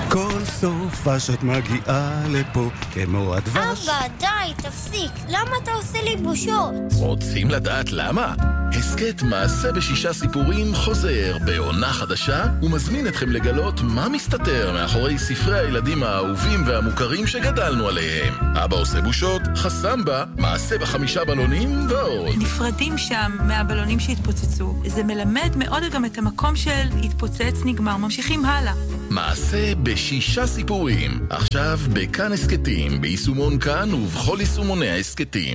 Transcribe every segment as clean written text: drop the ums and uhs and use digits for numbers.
כל סופה שאת מגיעה לפה כמו הדבש. אבא, די, תפסיק. למה אתה עושה לי בושות? רוצים לדעת למה? הסקט מעשה בשישה סיפורים חוזר בעונה חדשה ומזמין אתכם לגלות מה מסתתר מאחורי ספרי הילדים האהובים והמוכרים שגדלנו עליהם. אבא עושה בושות, חסמבה, מעשה ב5 בלונים ועוד. נפרדים שם מהבלונים שהתפוצצו. זה מלמד מאוד גם את המקום של התפוצץ נגמר, ממשיכים הלאה. מעשה בשישה סיפורים, עכשיו בכאן הסקטים, ביישומון כאן ובכל יישומוני ההסקטים.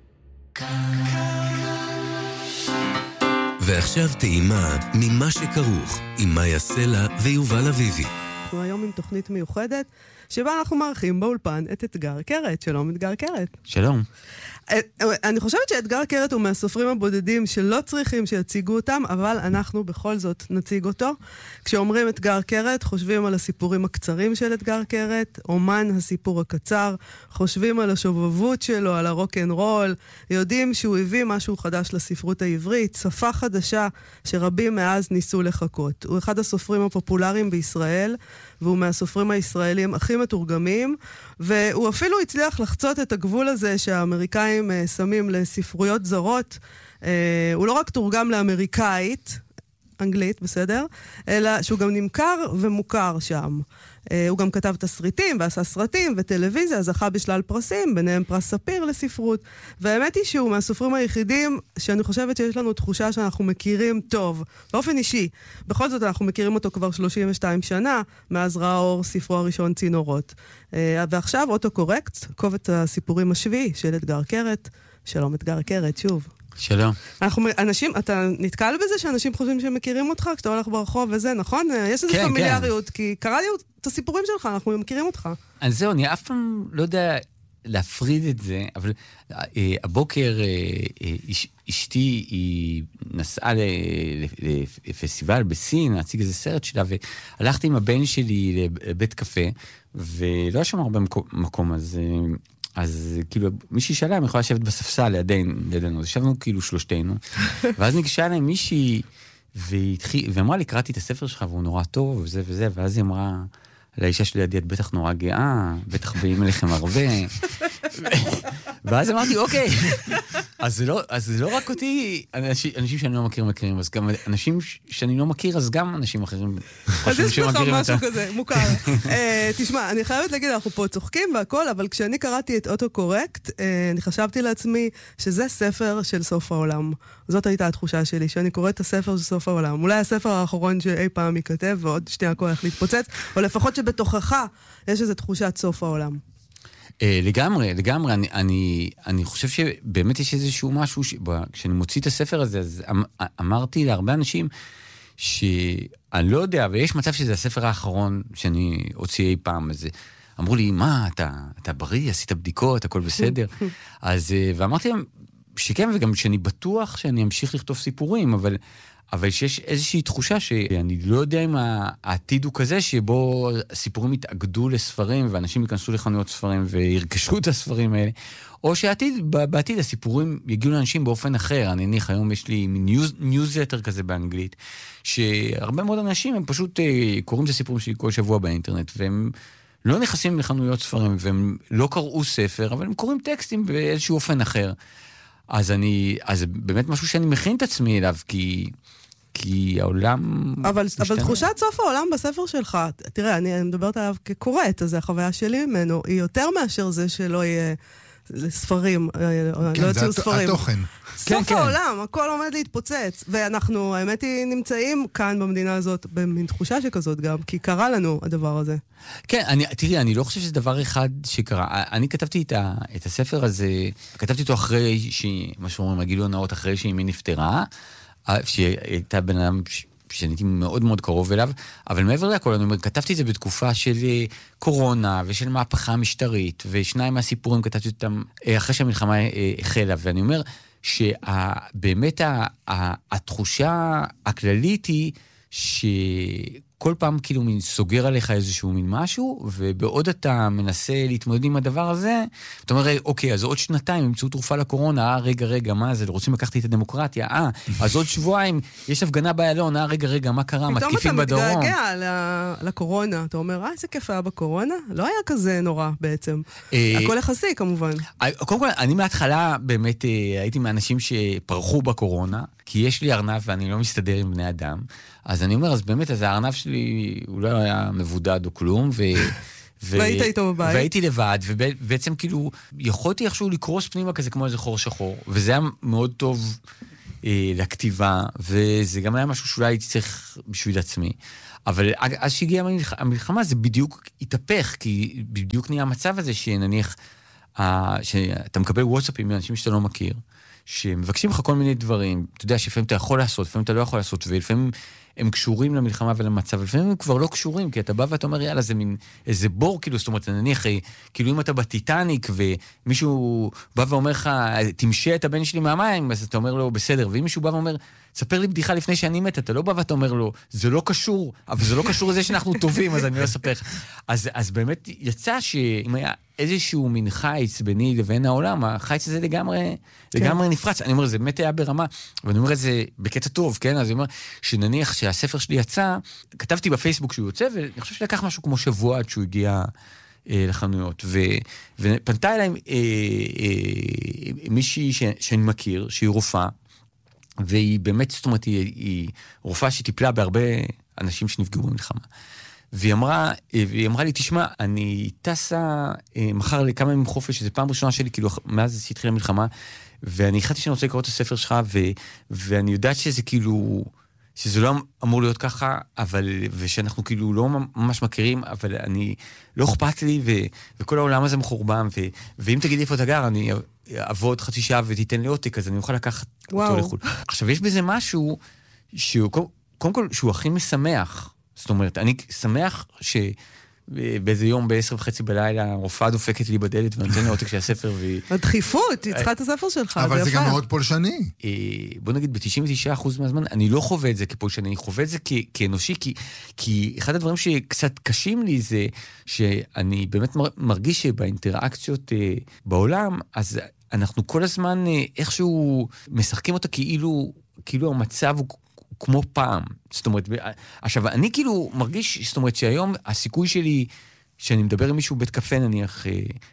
ועכשיו טעימה ממה שכרוך עם מאיה סלע ויובל אביבי. אנחנו היום עם תוכנית מיוחדת שבה אנחנו מארחים באולפן את אתגר קרת. שלום אתגר קרת. שלום. אני חושבת שאתגר קרת הוא מהסופרים הבודדים שלא צריכים שיציגו אותם, אבל אנחנו בכל זאת נציג אותו. כשאומרים אתגר קרת, חושבים על הסיפורים הקצרים של אתגר קרת, אומן הסיפור הקצר, חושבים על השובבות שלו, על הרוק-אנד-רול, יודעים שהוא הביא משהו חדש לספרות העברית, שפה חדשה שרבים מאז ניסו לחכות. הוא אחד הסופרים הפופולריים בישראל, והוא מהסופרים הישראלים הכי מתורגמים, והוא אפילו הצליח לחצות את הגבול הזה שהאמריקאים שמים לספרויות זרות. הוא לא רק תורגם לאמריקאית, אנגלית, בסדר? אלא שהוא גם נמכר ומוכר שם. הוא גם כתב תסריטים ועשה סרטים וטלוויזיה, זכה בשלל פרסים, ביניהם פרס ספיר לספרות. והאמת היא שהוא מהסופרים היחידים שאני חושבת שיש לנו תחושה שאנחנו מכירים טוב, באופן אישי. בכל זאת אנחנו מכירים אותו כבר 32 שנה, מאז ראה אור ספרו הראשון צינורות. ועכשיו אוטו-קורקט, קובץ הסיפורים השביעי של אתגר קרת. שלום אתגר קרת, שוב. שלום. אתה נתקל בזה שאנשים חושבים שהם מכירים אותך כשאתה הולך ברחוב וזה, נכון? יש איזו פמיליאריות, כי קרא לי את הסיפורים שלך, אנחנו מכירים אותך. אז זהו, אני אף פעם לא יודע להפריד את זה, אבל הבוקר אשתי היא נסעה לפסטיבל בסין, להציג איזה סרט שלה, והלכתי עם הבן שלי לבית קפה, ולא היה שם הרבה מקום, אז כאילו מישהי שאלה אם יכולה לשבת בספסל לידינו, אז ישבנו כאילו שלושתנו, ואז ניגשה אליי מישהי, ואמרה לי, קראתי את הספר שלך והוא נורא טוב וזה וזה, ואז היא אמרה, לאישה שלי לידי את בטח נורא גאה, בטח באים אליכם הרבה, ואז אמרתי, אוקיי, אז זה לא רק אותי, אנשים שאני לא מכיר מכירים, אז גם אנשים שאני לא מכיר, אז גם אנשים אחרים חושבים שמכירים אותם. אז יש לך משהו כזה, מוכר. תשמע, אני חייבת להגיד, אנחנו פה צוחקים והכל, אבל כשאני קראתי את אוטו-קורקט, אני חשבתי לעצמי שזה ספר של סוף העולם. זאת הייתה התחושה שלי, שאני קוראת את הספר של סוף העולם. אולי הספר האחרון שאי פעם ייכתב, ועוד שנייה כוח להתפוצץ, או לפחות שבתוכך יש איזו תחושת סוף העולם. לגמרי. אני חושב שבאמת יש איזשהו משהו, כשאני מוציא את הספר הזה, אז אמרתי להרבה אנשים שאני לא יודע, ויש מצב שזה הספר האחרון שאני הוציא אי פעם, אז אמרו לי, מה, אתה בריא, עשית בדיקות, הכל בסדר? ואמרתי להם שכן, וגם שאני בטוח שאני אמשיך לכתוב סיפורים, אבל שיש איזושהי תחושה שאני לא יודע אם העתיד הוא כזה שבו סיפורים יתאגדו לספרים ואנשים ייכנסו לחנויות ספרים וירכשו את הספרים האלה, או שבעתיד הסיפורים יגיעו לאנשים באופן אחר. אני ניח, היום יש לי ניוזלטר כזה באנגלית, שהרבה מאוד אנשים הם פשוט קוראים את הסיפורים שלי כל שבוע באינטרנט, והם לא נכנסים לחנויות ספרים, והם לא קראו ספר, אבל הם קוראים טקסטים באיזשהו אופן אחר. אז באמת משהו שאני מכין את עצמי אליו, כי העולם... אבל תחושת סוף העולם בספר שלך, תראה, אני מדברת עליו כקוראת, אז החוויה שלי ממנו היא יותר מאשר זה שלא יהיה ספרים, לא יוציאו ספרים. התוכן. סוף העולם, הכל עומד להתפוצץ, ואנחנו, האמת היא, נמצאים כאן במדינה הזאת, במין תחושה שכזאת גם, כי קרה לנו הדבר הזה. כן, תראי, אני לא חושב שזה דבר אחד שקרה. אני כתבתי את הספר הזה, כתבתי אותו אחרי מה שאומרים, הגילוי הנאות, אחרי שאמי נפטרה, שהייתה בן אדם שהייתי מאוד מאוד קרוב אליו, אבל מעבר לכל, אני אומר, כתבתי את זה בתקופה של קורונה ושל מהפכה משטרית, ושניים מהסיפורים כתבתי אותם אחרי שהמלחמה החלה, ואני אומר שבאמת התחושה הכללית היא כל פעם כאילו סוגר עליך איזשהו מין משהו, ובעוד אתה מנסה להתמודד עם הדבר הזה, אתה אומר, אוקיי, אז עוד שנתיים ימצאו תרופה לקורונה, רגע, מה זה, רוצים לקחת את הדמוקרטיה, אז עוד שבועיים יש הפגנה באיילון, רגע, מה קרה, מתקיפים בדרום. פתאום אתה מתגעגע לקורונה, אתה אומר, איזה כיף היה בקורונה? לא היה כזה נורא בעצם. הכל יחסי כמובן. קודם כל, אני מההתחלה באמת הייתי מהאנשים שפרחו בקורונה, כי יש לי ארנב ואני לא מסתדר עם בני אדם, אז אני אומר, אז באמת, אז הארנב שלי הוא לא היה מבודד או כלום, והיית איתו בבית. והייתי לבד, ובעצם כאילו, יכולתי איכשהו לקרוס פנימה כזה כמו איזה חור שחור, וזה היה מאוד טוב לכתיבה, וזה גם היה משהו שאולי הייתי צריך בשביל עצמי. אבל אז שהגיעה המלחמה, זה בדיוק התהפך, כי בדיוק נהיה המצב הזה שנניח, שאתה מקבל וואטסאפים מאנשים שאתה לא מכיר, שמבקשים לך כל מיני דברים, אתה יודע שלפעמים אתה יכול לעשות, לפעמים אתה לא יכול לעשות, ולפעמים הם קשורים למלחמה ולמצב, ולפעמים הם כבר לא קשורים, כי אתה בא ואתה אומר, יאללה, זה מין איזה בור, כאילו, זאת אומרת, נניח, כאילו אם אתה בטיטניק, ומישהו בא ואומר לך, תמשה את הבן שלי מהמים, אז אתה אומר לו, בסדר, ואם מישהו בא ואומר, תספר לי בדיחה לפני שאני מת, אתה לא בא ואתה אומר לו, זה לא קשור, אבל זה לא קשור לזה שאנחנו טובים, אז אני לא אספר לך. אז באמת יצא שאם היה איזשהו מין חיץ ביני לבין העולם, החיץ הזה לגמרי נפרץ. אני אומר, זה באמת היה ברמה, ואני אומר את זה בקטע טוב, כן? אז אני אומר, שנניח שהספר שלי יצא, כתבתי בפייסבוק שהוא יוצא, ואני חושב שלקח משהו כמו שבוע עד שהוא הגיע לחנויות, ופנתה אליי מישהי שאני מכיר, שהיא רופאה, והיא באמת, זאת אומרת, היא רופאה שטיפלה בהרבה אנשים שנפגעו במלחמה. והיא אמרה לי, תשמע, אני טסה מחר לכמה ימים חופש, שזו פעם ראשונה שלי, כאילו, מאז שהתחילה המלחמה, ואני החלטתי שאני רוצה לקרוא את הספר שלך, ואני יודעת שזה כאילו, שזה לא אמור להיות ככה, ושאנחנו כאילו לא ממש מכירים, אבל אני, לא אכפת לי, וכל העולם הזה מחורבן, ואם תגיד איפה אתה גר, אני אעבוד חצי שעה ותיתן לי עותק, אז אני אוכל לקחת אותו לחול. עכשיו, יש בזה משהו, קודם כל, שהוא הכי משמח. זאת אומרת, אני שמח שבאיזה יום ב10:30 בלילה, רופאה דופקת לי בדלת, ואני נותן לי עותק של הספר, הדחיפות, היא צריכה את הספר שלך. אבל זה גם מאוד פולשני. בוא נגיד, ב-99% מהזמן, אני לא חווה את זה כפולשני, אני חווה את זה כאנושי, כי אחד הדברים שקצת קשים לי זה, שאני באמת מרגיש שבאינטראקציות בעולם, אז אנחנו כל הזמן איכשהו משחקים אותה כאילו המצב הוא כמו פעם. זאת אומרת, עכשיו, אני כאילו מרגיש, זאת אומרת, שהיום הסיכוי שלי, שאני מדבר עם מישהו בית קפה, נניח,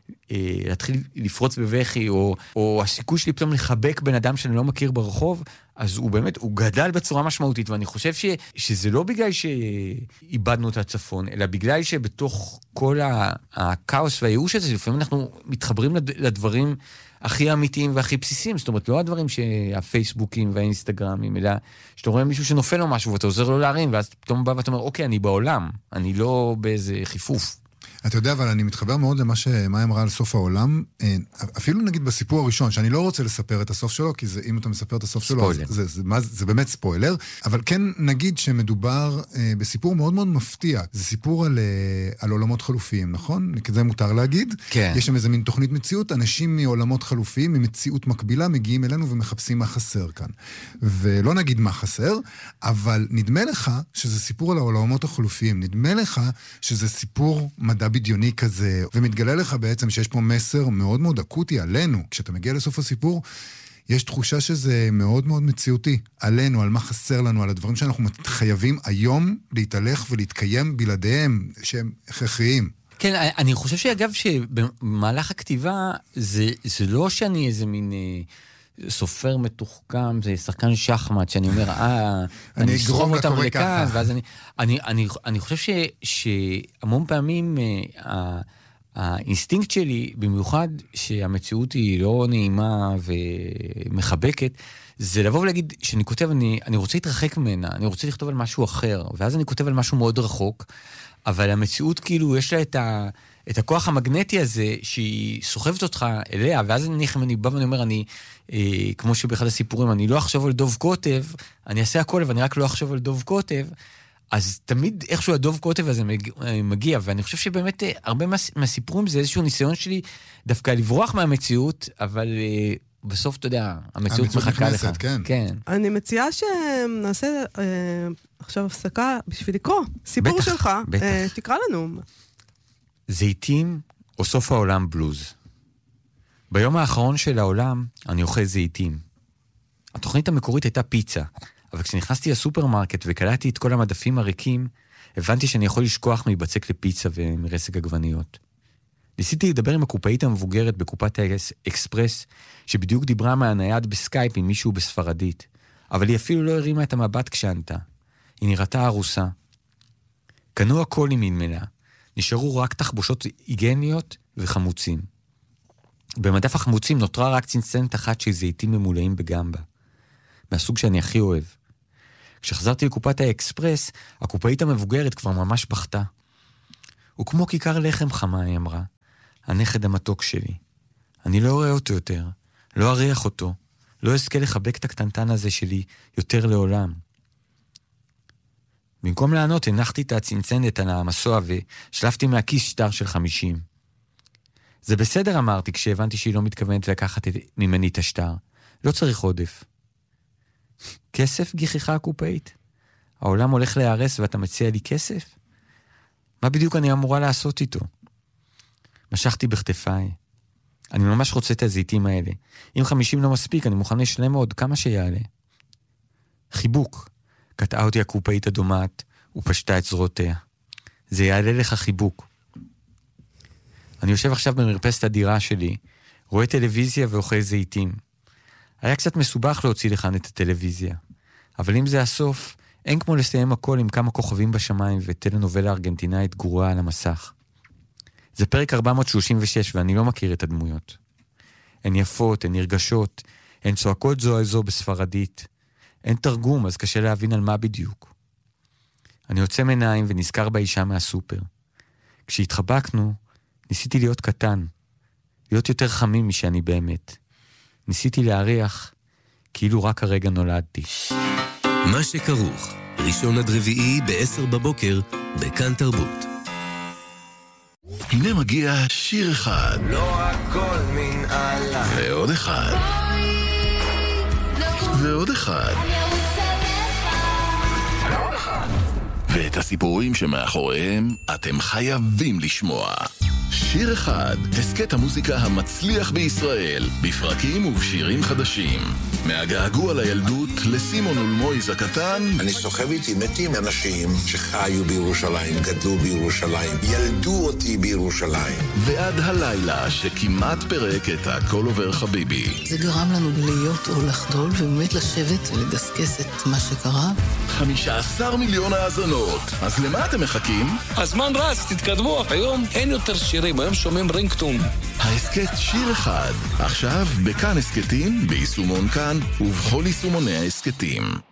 להתחיל לפרוץ בבכי, או הסיכוי שלי פתאום לחבק בן אדם שאני לא מכיר ברחוב, אז הוא באמת, הוא גדל בצורה משמעותית, ואני חושב שזה לא בגלל שאיבדנו את הצפון, אלא בגלל שבתוך כל הכאוס והייאוש הזה, לפעמים אנחנו מתחברים לדברים הכי אמיתיים והכי בסיסיים, זאת אומרת, לא הדברים שהפייסבוקים והאינסטגרמים, אלא שאתה רואה מישהו שנופל לו משהו, ואתה עוזר לו להרים, ואז פתאום בא ואתה אומר, אוקיי, אני בעולם, אני לא באיזה חיפוף. אתה יודע, אבל אני מתחבר מאוד למה שמאי אמרה על סוף העולם, אפילו נגיד בסיפור הראשון, שאני לא רוצה לספר את הסוף שלו, כי אם אתה מספר את הסוף שלו, זה באמת ספוילר, אבל כן נגיד שמדובר בסיפור מאוד מאוד מפתיע, זה סיפור על עולמות חלופיים, נכון? כזה מותר להגיד. כן. יש שם איזה מין תוכנית מציאות, אנשים מעולמות חלופיים, ממציאות מקבילה, מגיעים אלינו ומחפשים מה חסר כאן. ולא נגיד מה חסר, אבל נדמה לך שזה סיפור על העולמות החלופיים, נדמה לך שזה סיפור מדע בדיוני כזה, ומתגלה לך בעצם שיש פה מסר מאוד מאוד אקוטי עלינו. כשאתה מגיע לסוף הסיפור, יש תחושה שזה מאוד מאוד מציאותי עלינו, על מה חסר לנו, על הדברים שאנחנו חייבים היום להתהלך ולהתקיים בלעדיהם, שהם הכרחיים. כן, אני חושב שאגב שבמהלך הכתיבה, זה לא שאני איזה מין סופר מתוחכם, זה שחקן שחמט, שאני אומר, אני אגרום אותם לכאן, ואז אני חושב שהמון פעמים האינסטינקט שלי, במיוחד שהמציאות היא לא נעימה ומחבקת, זה לבוא ולהגיד שאני כותב, אני רוצה להתרחק ממנה, אני רוצה לכתוב על משהו אחר, ואז אני כותב על משהו מאוד רחוק, אבל המציאות כאילו יש לה את הכוח המגנטי הזה, שהיא סוחבת אותך אליה, ואז אני בא ואני אומר, כמו שבאחד הסיפורים, אני לא אחשוב על דוב קוטב, אני אעשה הכל, ואני רק לא אחשוב על דוב קוטב, אז תמיד איכשהו הדוב קוטב הזה מגיע, ואני חושב שבאמת הרבה מהסיפורים זה איזשהו ניסיון שלי דווקא לברוח מהמציאות, אבל בסוף, אתה יודע, המציאות מחכה לך. כן. אני מציעה שנעשה עכשיו הפסקה בשביל לקרוא. סיפור שלך, תקרא לנו. זיתים או סוף העולם בלוז. ביום האחרון של העולם אני אוכל זיתים. התוכנית המקורית הייתה פיצה, אבל כשנכנסתי לסופרמרקט וקלעתי את כל המדפים הריקים, הבנתי שאני יכול לשכוח מבצק לפיצה ומרסק עגבניות. ניסיתי לדבר עם הקופאית המבוגרת בקופת האקספרס, שבדיוק דיברה מהנייד בסקייפ עם מישהו בספרדית, אבל היא אפילו לא הרימה את המבט כשענתה. היא נראתה ארוסה. קנו הכל עם מלמלה. נשארו רק תחבושות היגניות וחמוצים. במדף החמוצים נותרה רק צנצנת אחת של זיתים ממולאים בגמבה. מהסוג שאני הכי אוהב. כשחזרתי לקופת האקספרס, הקופאית המבוגרת כבר ממש בכתה. הוא כמו כיכר לחם חמה, היא אמרה. הנכד המתוק שלי. אני לא רואה אותו יותר. לא אריח אותו. לא אזכה לחבק את הקטנטן הזה שלי יותר לעולם. במקום לענות, הנחתי את הצנצנת על המסוע ושלפתי מהכיס שטר של 50. זה בסדר, אמרתי, כשהבנתי שהיא לא מתכוונת לקחת ממני את השטר. לא צריך עודף. כסף, גיחיכה הקופאית? העולם הולך להיהרס ואתה מציע לי כסף? מה בדיוק אני אמורה לעשות איתו? משכתי בכתפיי. אני ממש רוצה את הזיתים האלה. אם 50 לא מספיק, אני מוכן לשלם עוד כמה שיעלה. חיבוק. קטעה אותי הקופאית הדומעת ופשטה את זרועותיה. זה יעלה לך חיבוק. אני יושב עכשיו במרפסת הדירה שלי, רואה טלוויזיה ואוכל זיתים. היה קצת מסובך להוציא לכאן את הטלוויזיה. אבל אם זה הסוף, אין כמו לסיים הכל עם כמה כוכבים בשמיים וטלנובלה ארגנטינאית גרועה על המסך. זה פרק 436 ואני לא מכיר את הדמויות. הן יפות, הן נרגשות, הן צועקות זו על זו בספרדית. אין תרגום, אז קשה להבין על מה בדיוק. אני יוצא מעיניים ונזכר באישה מהסופר. כשהתחבקנו, ניסיתי להיות קטן, להיות יותר חמים משאני באמת. ניסיתי להריח, כאילו רק הרגע נולדתי. מה שכרוך, ראשון עד רביעי ב-10 בבוקר, בכאן תרבות. הנה מגיע שיר אחד. לא הכל מן עלה. ועוד אחד. ועוד אחד. ואת הסיפורים שמאחוריהם אתם חייבים לשמוע. שיר אחד, הסקט המוזיקה המצליח בישראל, בפרקים ובשירים חדשים. מהגעגוע לילדות לסימון ולמויז הקטן. אני סוחב איתי מתים אנשים שחיו בירושלים, גדלו בירושלים, ילדו אותי בירושלים. ועד הלילה שכמעט פרק את הכל עובר חביבי. זה גרם לנו להיות או לחדול ובאמת לשבת ולדסקס את מה שקרה. 15 מיליון האזנות. אז למה אתם מחכים? הזמן רץ, תתקדמו. היום אין יותר שירים, היום שומעים רינגטון. ההסקט שיר אחד. עכשיו בכאן הסקטים, ביישומון כאן ובכל יישומוני ההסקטים.